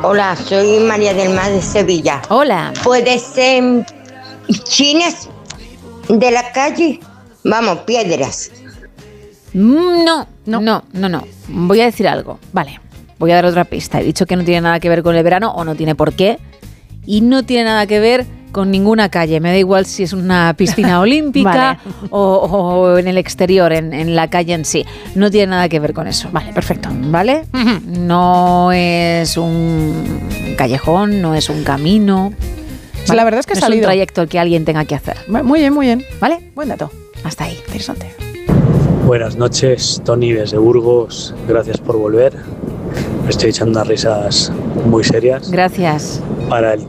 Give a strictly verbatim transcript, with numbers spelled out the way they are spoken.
Hola, soy María del Mar de Sevilla. Hola. ¿Puede ser chines de la calle? Vamos, piedras. No, no, no, no, no. Voy a decir algo. Vale, voy a dar otra pista. He dicho que no tiene nada que ver con el verano o no tiene por qué. Y no tiene nada que ver con ninguna calle. Me da igual si es una piscina olímpica vale. o, o en el exterior, en, en la calle en sí. No tiene nada que ver con eso. Vale, perfecto. ¿Vale? Uh-huh. No es un callejón, no es un camino. ¿Vale? La verdad es que no ha salido. Es un trayecto el que alguien tenga que hacer. Muy bien, muy bien. ¿Vale? Buen dato. Hasta ahí. Interesante. Buenas noches, Tony desde Burgos. Gracias por volver. Me estoy echando unas risas muy serias. Gracias. Para el